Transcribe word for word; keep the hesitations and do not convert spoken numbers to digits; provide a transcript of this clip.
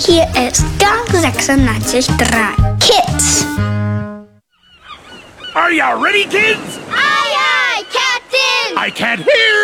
Hier ist Gang sechsundneunzig Komma drei. Kids. Are you ready, kids? Aye, aye, Captain! I can't hear